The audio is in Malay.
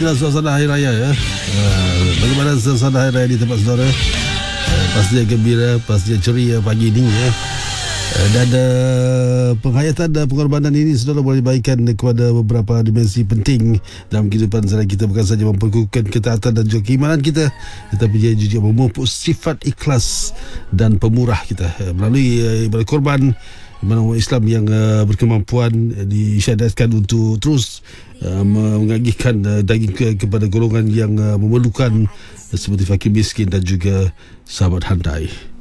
inilah suasana Hari Raya ya. Bagaimana suasana Hari Raya di tempat saudara? Pastinya gembira, pastinya ceria pagi ini ya. Dan penghayatan dan pengorbanan ini saudara boleh baikkan kepada beberapa dimensi penting dalam kehidupan sehari kita, bukan saja memperkukuhkan ketaatan dan juga keimanan kita, tetapi dia juga memupuk sifat ikhlas dan pemurah kita melalui ibadah korban, mana umat Islam yang berkemampuan disyariatkan untuk terus mengagihkan daging kepada golongan yang memerlukan seperti fakir miskin dan juga sahabat handai.